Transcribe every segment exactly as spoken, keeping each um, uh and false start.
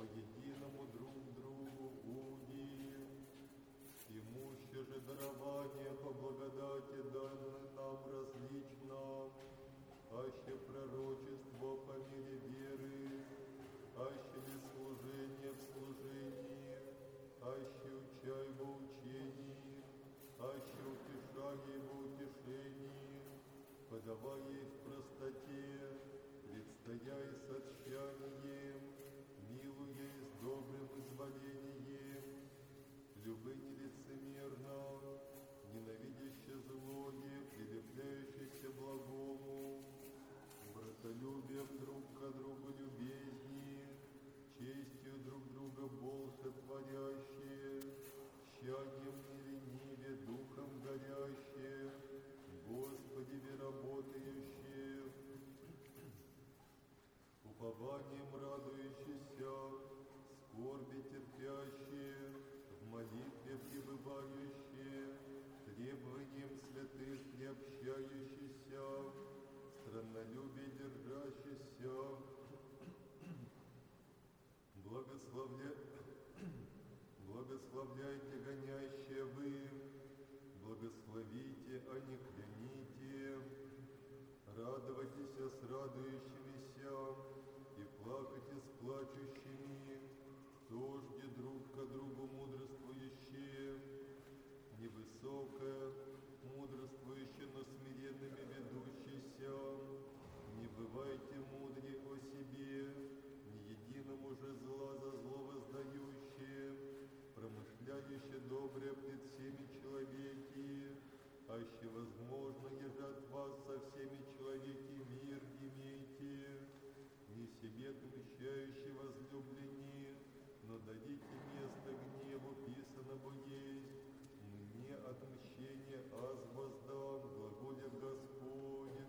по единому друг другу уди. Имуще же дарование по благодати данное нам различно, аще пророчество по мере веры, аще ли служение в служении, аще учай во учении, аще утешание во утешении, подавай ей в простоте, предстояй с отчаянием, милуй ей с добрым изволением, любы нелицемерно, ненавидяще злое, прилепляющееся благому, братолюбием друг к другу любезнее, честью друг друга больше творящие, тщанием не лениве, духом горящие, Господи работающие, упованием радующиеся, скорби терпящие, в молитве пребывающие, требованием святых приобщающиеся, страннолюбие держащиеся, благословля... благословляйте гонящие вы, благословите, а не кляните, радовайтесь с радующимися и плакайте с плачущими, тожде друг ко другу мудрствующие, невысокое, мудрствующее, но смиренными ведущийся, не бывайте мудри о себе, ни единому же зла за зло воздающие, промышляющие доброе пред всеми человеки, аще возможно, еже от вас со всеми человеки мир имейте, не себе отмещающие возлюбленные, но дадите место гневу, писанному есть, мне отмщение аз воздам, глаголет Господь.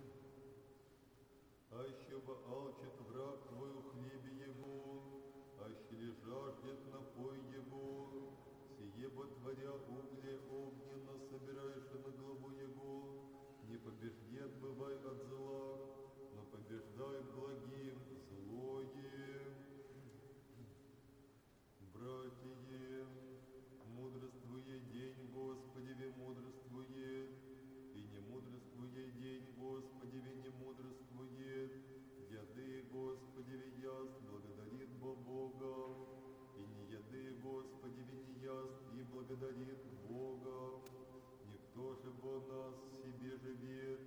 Аще бы алчит враг твою хлебе его, аще ли жаждет напой его, сие бо творя угле огненно собираешь на главу его, не побежден бывай от зла, но побеждай благим злое. Братья, мудрствуя день Господеве мудрствует, и не мудрствуя день Господеве не мудрствует, яды Господеве яст благодарит бо Бога, и не яды Господеве не яст и благодарит Бога. Никто же бо нас себе живет,